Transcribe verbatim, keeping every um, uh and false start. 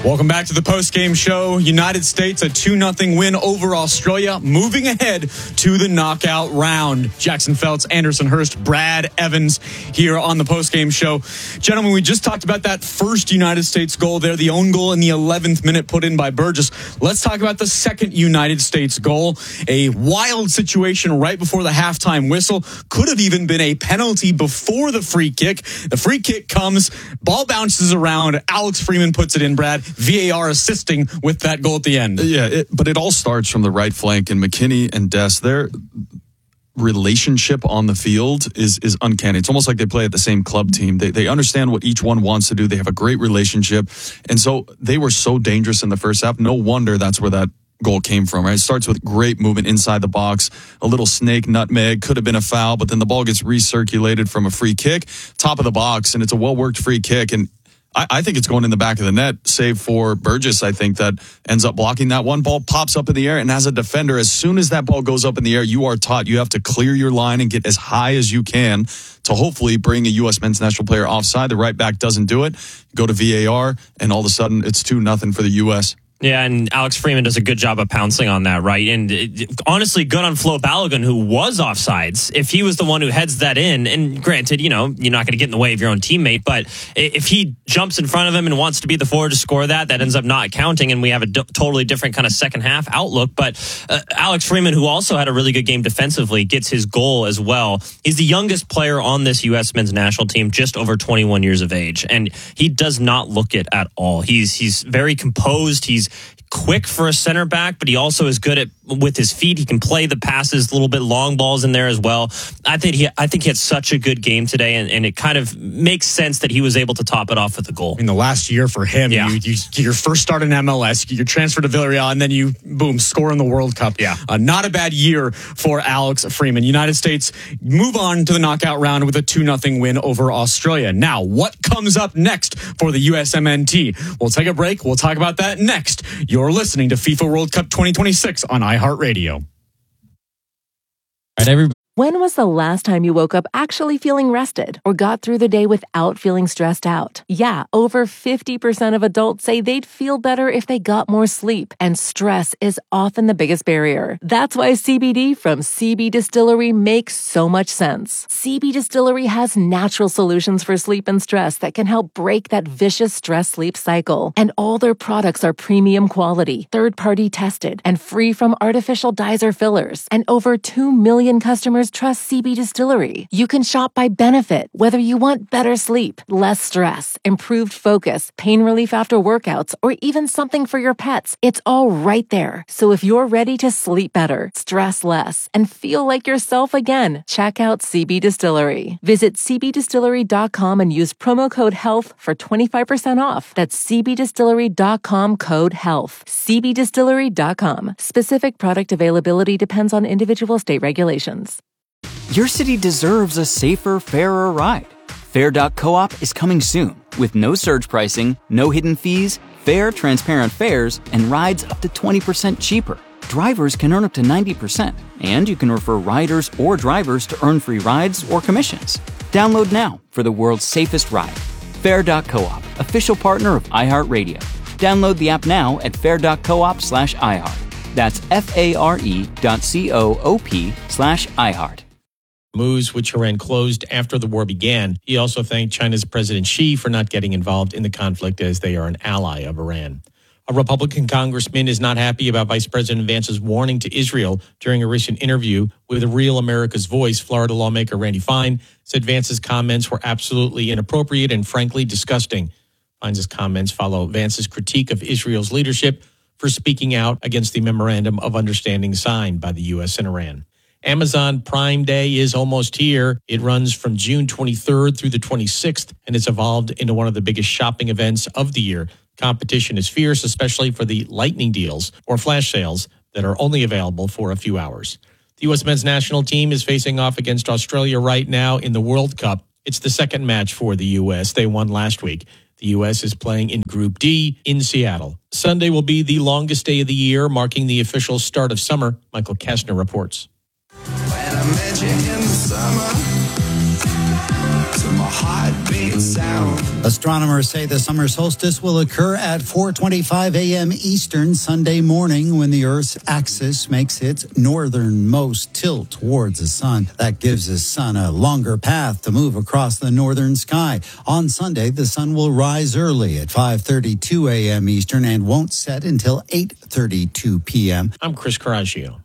Welcome back to the post-game show. United States, a two nothing win over Australia, moving ahead to the knockout round. Jackson Feltz, Anderson Hurst, Brad Evans here on the post-game show. Gentlemen, we just talked about that first United States goal there, the own goal in the eleventh minute put in by Burgess. Let's talk about the second United States goal. A wild situation right before the halftime whistle. Could have even been a penalty before the free kick. The free kick comes, ball bounces around, Alex Freeman puts it in, Brad. V A R assisting with that goal at the end. Yeah, it, but it all starts from the right flank, and McKinney and Dest, their relationship on the field is is uncanny. It's almost like they play at the same club team. They they understand what each one wants to do. They have a great relationship, and so they were so dangerous in the first half. No wonder that's where that goal came from, right? It starts with great movement inside the box, a little snake nutmeg, could have been a foul, but then the ball gets recirculated from a free kick, top of the box, and it's a well-worked free kick, and I, I think it's going in the back of the net, save for Burgess, I think, that ends up blocking that one. Ball pops up in the air, and as a defender, as soon as that ball goes up in the air, you are taught you have to clear your line and get as high as you can to hopefully bring a U S men's national player offside. The right back doesn't do it. Go to V A R, and all of a sudden, it's two nothing for the U S. Yeah, and Alex Freeman does a good job of pouncing on that, right? And it, honestly, good on Flo Balogun, who was offsides. If he was the one who heads that in, and granted, you know, you're not going to get in the way of your own teammate, but if he jumps in front of him and wants to be the forward to score that, that ends up not counting, and we have a d- totally different kind of second half outlook. But uh, Alex Freeman, who also had a really good game defensively, gets his goal as well. He's the youngest player on this U S men's national team, just over twenty-one years of age, and he does not look it at all. He's he's very composed. He's quick for a center back, but he also is good at with his feet. He can play the passes, a little bit long balls in there as well. I think he, I think he had such a good game today, and, and it kind of makes sense that he was able to top it off with a goal. In the last year for him, yeah. you, you get your first start in M L S, you get your transfer to Villarreal, and then you, boom, score in the World Cup. Yeah. Uh, not a bad year for Alex Freeman. United States move on to the knockout round with a two nothing win over Australia. Now, what comes up next for the U S M N T? We'll take a break. We'll talk about that next. You're listening to FIFA World Cup twenty twenty-six on iHeartRadio. All right, everybody. When was the last time you woke up actually feeling rested or got through the day without feeling stressed out? Yeah, over fifty percent of adults say they'd feel better if they got more sleep, and stress is often the biggest barrier. That's why C B D from C B Distillery makes so much sense. C B Distillery has natural solutions for sleep and stress that can help break that vicious stress-sleep cycle. And all their products are premium quality, third-party tested, and free from artificial dyes or fillers. And over two million customers trust C B Distillery. You can shop by benefit, whether you want better sleep, less stress, improved focus, pain relief after workouts, or even something for your pets. It's all right there. So if you're ready to sleep better, stress less, and feel like yourself again, check out C B Distillery. Visit c b distillery dot com and use promo code HEALTH for twenty-five percent off. That's c b distillery dot com code HEALTH. c b distillery dot com. Specific product availability depends on individual state regulations. Your city deserves a safer, fairer ride. Fair dot coop is coming soon with no surge pricing, no hidden fees, fair, transparent fares, and rides up to twenty percent cheaper. Drivers can earn up to ninety percent, and you can refer riders or drivers to earn free rides or commissions. Download now for the world's safest ride. Fair dot coop, official partner of iHeartRadio. Download the app now at fair dot coop slash iHeart. That's F-A-R-E dot C-O-O-P slash iHeart. Moves which Iran closed after the war began. He also thanked China's President Xi for not getting involved in the conflict, as they are an ally of Iran. A Republican congressman is not happy about Vice President Vance's warning to Israel during a recent interview with Real America's Voice. Florida lawmaker Randy Fine said Vance's comments were absolutely inappropriate and frankly disgusting. Fine's comments follow Vance's critique of Israel's leadership for speaking out against the memorandum of understanding signed by the U S and Iran. Amazon Prime Day is almost here. It runs from June twenty-third through the twenty-sixth, and it's evolved into one of the biggest shopping events of the year. Competition is fierce, especially for the lightning deals or flash sales that are only available for a few hours. The U S men's national team is facing off against Australia right now in the World Cup. It's the second match for the U S. They won last week. The U S is playing in Group D in Seattle. Sunday will be the longest day of the year, marking the official start of summer. Michael Kastner reports. When I met you in the summer, to my heartbeat. great sound. Astronomers say the summer solstice will occur at four twenty-five a.m. Eastern Sunday morning when the Earth's axis makes its northernmost tilt towards the sun. That gives the sun a longer path to move across the northern sky. On Sunday, the sun will rise early at five thirty-two a.m. Eastern and won't set until eight thirty-two p.m. I'm Chris Caraccio.